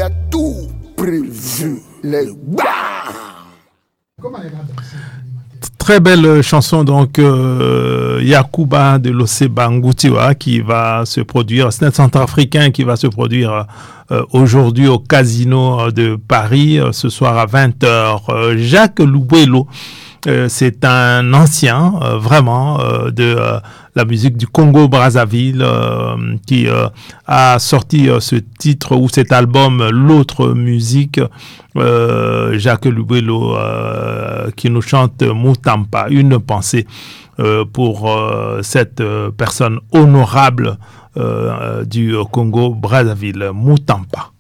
a tout prévu. Les Très belle chanson, donc Yakuba de l'Océba Ngoutiwa qui va se produire, c'est un centrafricain qui va se produire aujourd'hui au Casino de Paris ce soir à 20h. Jacques Loubuelo, c'est un ancien vraiment de la musique du Congo-Brazzaville qui a sorti ce titre ou cet album L'autre musique. Jacques Loubuelo qui nous chante Mutampa, une pensée pour cette personne honorable du Congo-Brazzaville, Mutampa.